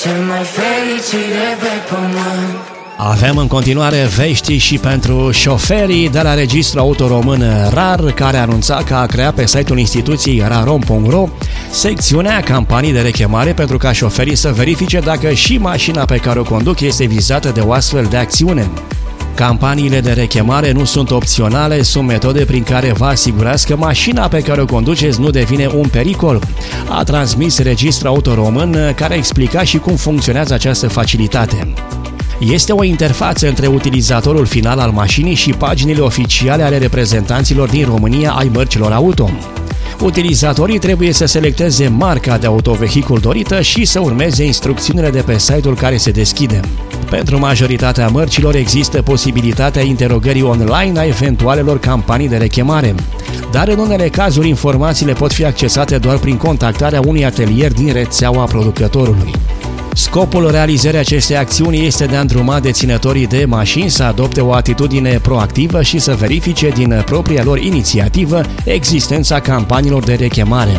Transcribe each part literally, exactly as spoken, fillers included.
cel mai fericit de pe pământ. Avem în continuare vești și pentru șoferii de la Registrul Auto Român RAR, care anunța că a creat pe site-ul instituției rarom punct ro secțiunea campanii de rechemare pentru ca șoferii să verifice dacă și mașina pe care o conduc este vizată de o astfel de acțiune. Campaniile de rechemare nu sunt opționale, sunt metode prin care vă asigurați că mașina pe care o conduceți nu devine un pericol, a transmis Registrul Auto Român, care explica și cum funcționează această facilitate. Este o interfață între utilizatorul final al mașinii și paginile oficiale ale reprezentanților din România ai mărcilor auto. Utilizatorii trebuie să selecteze marca de autovehicul dorită și să urmeze instrucțiunile de pe site-ul care se deschide. Pentru majoritatea mărcilor există posibilitatea interogării online a eventualelor campanii de rechemare, dar în unele cazuri informațiile pot fi accesate doar prin contactarea unui atelier din rețeaua producătorului. Scopul realizării acestei acțiuni este de a îndruma deținătorii de mașini să adopte o atitudine proactivă și să verifice din propria lor inițiativă existența campaniilor de rechemare.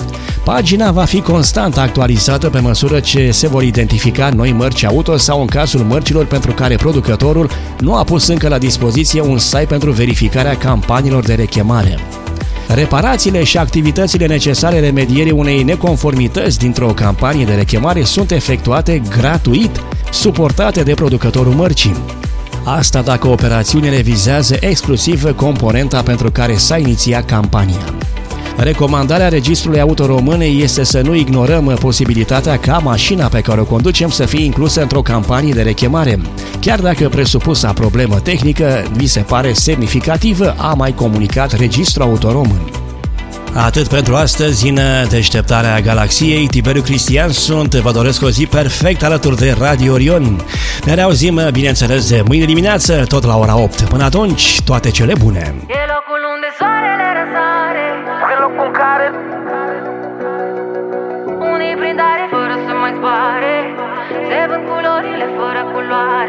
Pagina va fi constant actualizată pe măsură ce se vor identifica noi mărci auto sau în cazul mărcilor pentru care producătorul nu a pus încă la dispoziție un site pentru verificarea campaniilor de rechemare. Reparațiile și activitățile necesare remedierii unei neconformități dintr-o campanie de rechemare sunt efectuate gratuit, suportate de producătorul mărcii. Asta dacă operațiunile vizează exclusiv componenta pentru care s-a inițiat campania. Recomandarea Registrului Auto Român este să nu ignorăm posibilitatea ca mașina pe care o conducem să fie inclusă într-o campanie de rechemare, chiar dacă presupusa problemă tehnică vi se pare semnificativă, a mai comunicat Registrul Auto Român. Atât pentru astăzi, în Deșteptarea Galaxiei. Tiberiu Cristian sunt, vă doresc o zi perfect alături de Radio Orion. Ne reauzim, bineînțeles, de mâine dimineață, tot la ora opt. Până atunci, toate cele bune! E locul unde soarele răsare, e locul în care unii prind are fără să mai zboare, se vând culorile fără culoare.